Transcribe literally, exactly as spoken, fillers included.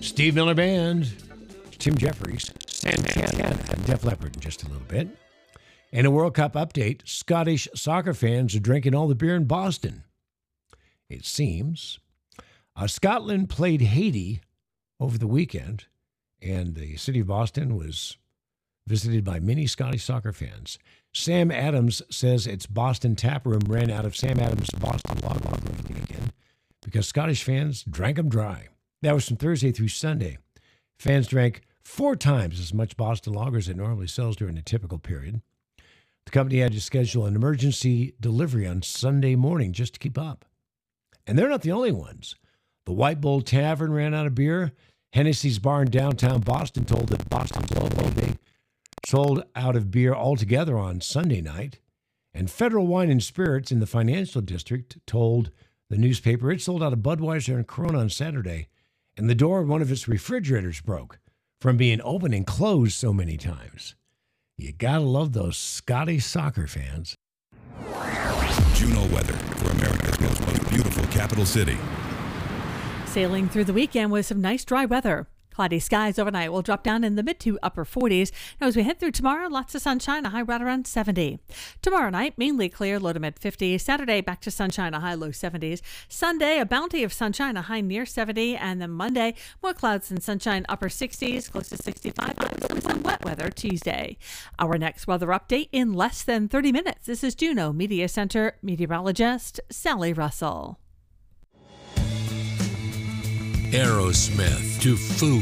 Steve Miller Band, Tim Jeffries, Santana, and Def Leppard in just a little bit. And a World Cup update, Scottish soccer fans are drinking all the beer in Boston. It seems. Uh, Scotland played Haiti over the weekend, and the city of Boston was visited by many Scottish soccer fans. Sam Adams says its Boston tap room ran out of Sam Adams Boston Lager over the weekend because Scottish fans drank them dry. That was from Thursday through Sunday. Fans drank four times as much Boston Lager as it normally sells during a typical period. The company had to schedule an emergency delivery on Sunday morning just to keep up. And they're not the only ones. The White Bull Tavern ran out of beer. Hennessy's Bar in downtown Boston told the Boston Globe they sold out of beer altogether on Sunday night. And Federal Wine and Spirits in the Financial District told the newspaper it sold out of Budweiser and Corona on Saturday, and the door of one of its refrigerators broke from being open and closed so many times. You gotta love those Scottish soccer fans. Juno weather for America's most, most beautiful capital city. Sailing through the weekend with some nice dry weather. Cloudy skies overnight will drop down in the mid to upper forties. Now as we head through tomorrow, lots of sunshine, a high right around seventy. Tomorrow night, mainly clear, low to mid fifties. Saturday, back to sunshine, a high low seventies. Sunday, a bounty of sunshine, a high near seventy. And then Monday, more clouds and sunshine, upper sixties, close to sixty-five. Some, some wet weather Tuesday. Our next weather update in less than thirty minutes. This is Juneau Media Center meteorologist Sally Russell. Aerosmith to Foo